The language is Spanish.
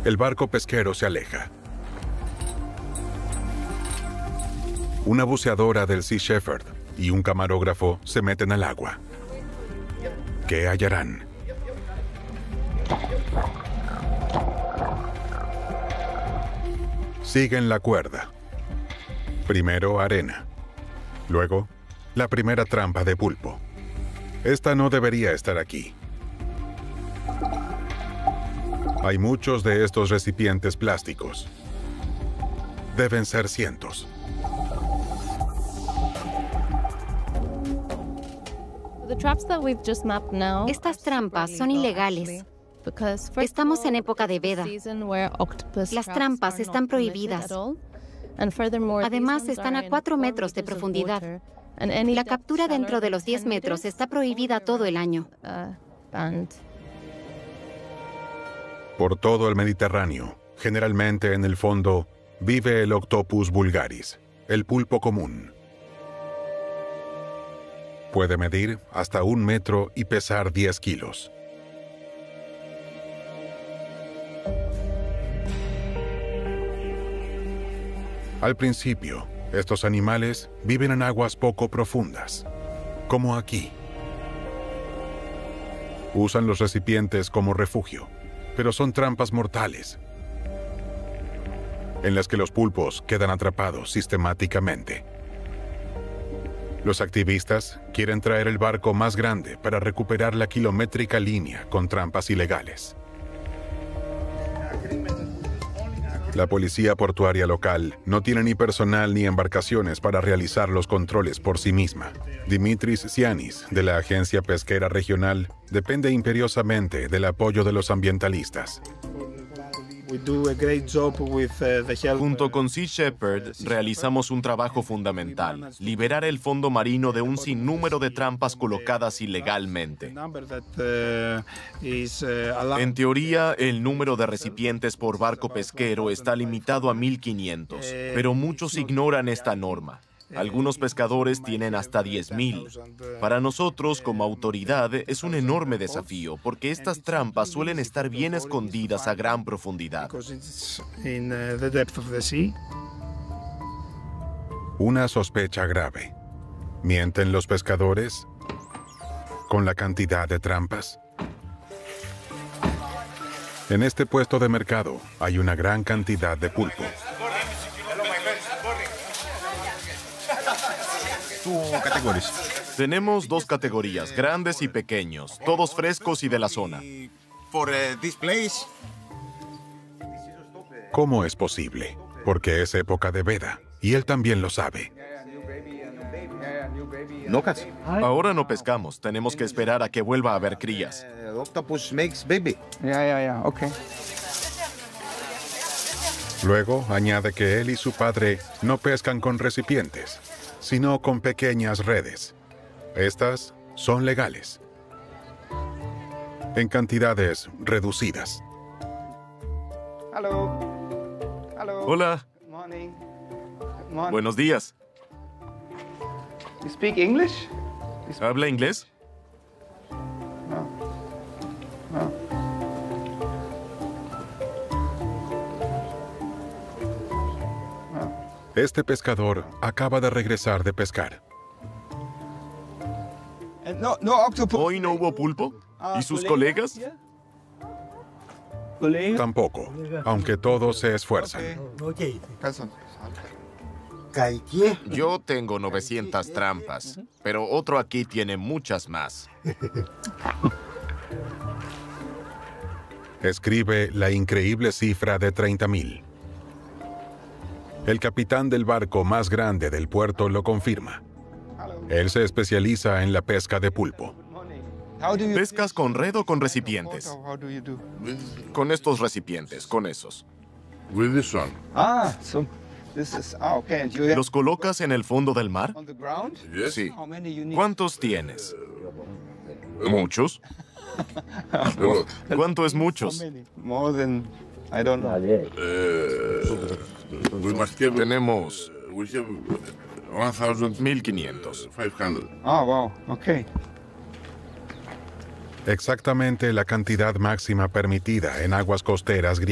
El barco pesquero se aleja. Una buceadora del Sea Shepherd y un camarógrafo se meten al agua. ¿Qué hallarán? Siguen la cuerda. Primero arena. Luego, la primera trampa de pulpo. Esta no debería estar aquí. Hay muchos de estos recipientes plásticos. Deben ser cientos. Estas trampas son ilegales. Estamos en época de veda. Las trampas están prohibidas. Además, están a 4 metros de profundidad. La captura dentro de los 10 metros está prohibida todo el año. Por todo el Mediterráneo, generalmente en el fondo, vive el Octopus vulgaris, el pulpo común. Puede medir hasta 1 metro y pesar 10 kilos. Al principio, estos animales viven en aguas poco profundas, como aquí. Usan los recipientes como refugio, pero son trampas mortales, en las que los pulpos quedan atrapados sistemáticamente. Los activistas quieren traer el barco más grande para recuperar la kilométrica línea con trampas ilegales. La policía portuaria local no tiene ni personal ni embarcaciones para realizar los controles por sí misma. Dimitris Sianis, de la Agencia Pesquera Regional, depende imperiosamente del apoyo de los ambientalistas. Junto con Sea Shepherd, realizamos un trabajo fundamental: liberar el fondo marino de un sinnúmero de trampas colocadas ilegalmente. En teoría, el número de recipientes por barco pesquero está limitado a 1.500, pero muchos ignoran esta norma. Algunos pescadores tienen hasta 10.000. Para nosotros, como autoridad, es un enorme desafío, porque estas trampas suelen estar bien escondidas a gran profundidad. Una sospecha grave. ¿Mienten los pescadores con la cantidad de trampas? En este puesto de mercado hay una gran cantidad de pulpo. Tenemos 2 categorías, grandes y pequeños, todos frescos y de la zona. ¿Cómo es posible? Porque es época de veda, y él también lo sabe. Ahora no pescamos, tenemos que esperar a que vuelva a haber crías. Luego añade que él y su padre no pescan con recipientes, sino con pequeñas redes. Estas son legales, en cantidades reducidas. Hola. Buenos días. ¿Habla inglés? Este pescador acaba de regresar de pescar. ¿Hoy no hubo pulpo? ¿Y sus colegas? Tampoco, aunque todos se esfuerzan. Yo tengo 900 trampas, pero otro aquí tiene muchas más. Escribe la increíble cifra de 30.000. El capitán del barco más grande del puerto lo confirma. Él se especializa en la pesca de pulpo. ¿Pescas con red o con recipientes? Con estos recipientes, con esos. ¿Los colocas en el fondo del mar? Sí. ¿Cuántos tienes? ¿Muchos? ¿Cuánto es muchos? Tenemos 1.500. Wow, ok. Exactamente la cantidad máxima permitida en aguas costeras griegas.